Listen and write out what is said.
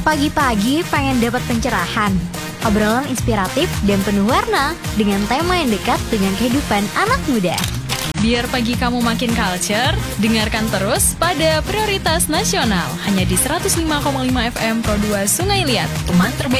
Pagi-pagi pengen dapat pencerahan, obrolan inspiratif dan penuh warna dengan tema yang dekat dengan kehidupan anak muda. Biar pagi kamu makin culture, dengarkan terus pada Prioritas Nasional hanya di 105,5 FM Pro 2 Sungai Liat, teman terbaik.